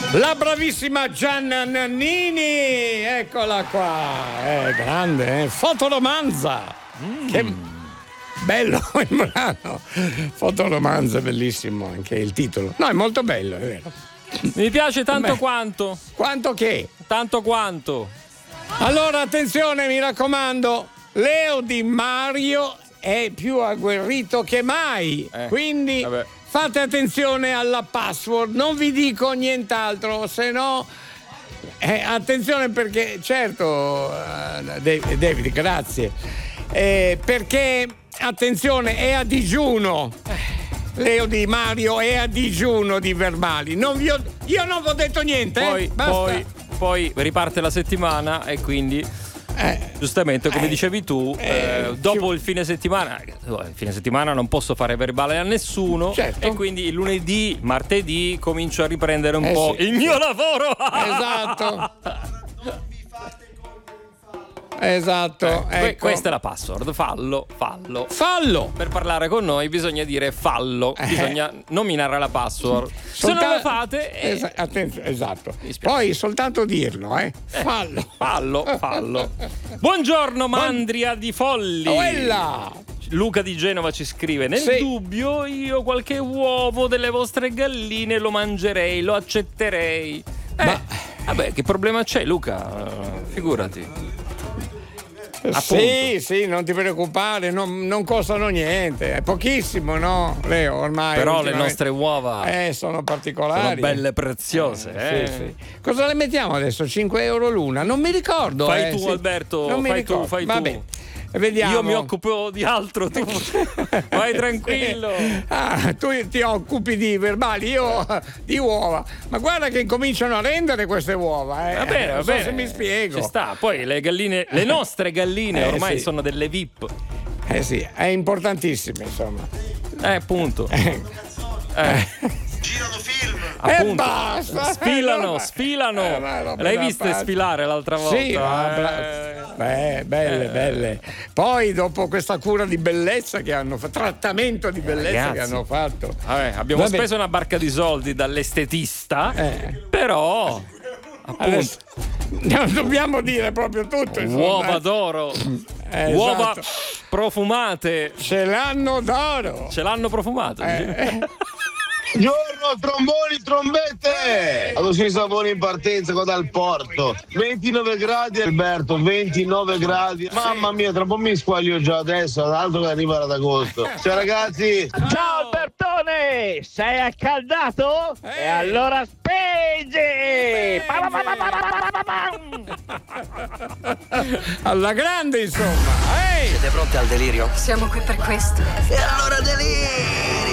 La bravissima Gianna Nannini, eccola qua, grande, fotoromanza. Che bello il brano, fotoromanza, bellissimo anche il titolo. No, è molto bello, è vero. Mi piace tanto. Quanto? Quanto che? Tanto quanto. Allora attenzione, mi raccomando, Leo Di Mario è più agguerrito che mai, quindi fate attenzione alla password, non vi dico nient'altro, se no attenzione, perché certo David, grazie, perché attenzione, è a digiuno. Leo Di Mario è a digiuno di verbali. Io non vi ho detto niente. Poi riparte la settimana e quindi giustamente, come dicevi tu, dopo il fine settimana non posso fare verbale a nessuno, certo. E quindi il lunedì, martedì comincio a riprendere un po' il mio lavoro. Esatto. Ecco. Questa è la password. Fallo. Per parlare con noi bisogna dire fallo, bisogna nominare la password. Se non lo fate esatto. Poi soltanto dirlo, Fallo. Buongiorno Mandria di Folli. Quella. Luca di Genova ci scrive: nel dubbio io qualche uovo delle vostre galline lo mangerei, lo accetterei. Vabbè, che problema c'è, Luca? Figurati. Sì, non ti preoccupare, non costano niente, è pochissimo, no, Leo, ormai. Però le nostre uova sono particolari, sono belle preziose. Sì. Cosa le mettiamo adesso? 5 euro l'una? Non mi ricordo. Fai tu, Alberto, fai Vabbè. tu. Vediamo. Io mi occupo di altro, tu vai tranquillo. Tu ti occupi di verbali, io di uova. Ma guarda che incominciano a rendere queste uova. Va bene. Se mi spiego. Ci sta. Poi le galline, le nostre galline ormai sono delle VIP. Sì, è importantissime, insomma. Appunto. Girano film. Appunto. Basta. Sfilano. L'hai viste sfilare l'altra volta? Sì, belle. Poi dopo questa cura di bellezza che hanno fatto, trattamento di bellezza che hanno fatto. Abbiamo speso una barca di soldi dall'estetista, però appunto non dobbiamo dire proprio tutto, insomma. Uova d'oro. Uova profumate. Ce l'hanno profumate. Buongiorno, tromboni, trombette! Quando si sapone in partenza qua dal porto. 29 gradi, Alberto, 29 gradi. Mamma mia, tra un po' mi squaglio già adesso, altro che arrivare ad agosto. Ciao ragazzi! Ciao Albertone! Sei accaldato? E allora speggi! Alla grande, insomma! Siete pronti al delirio? Siamo qui per questo. E allora delirio!